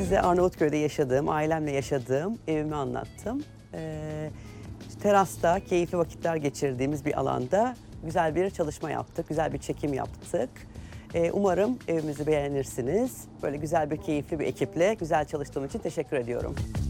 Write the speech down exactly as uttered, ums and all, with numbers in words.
size Arnavutköy'de yaşadığım, ailemle yaşadığım evimi anlattım. Ee, terasta keyifli vakitler geçirdiğimiz bir alanda güzel bir çalışma yaptık, güzel bir çekim yaptık. Ee, umarım evimizi beğenirsiniz. Böyle güzel bir, keyifli bir ekiple güzel çalıştığım için teşekkür ediyorum.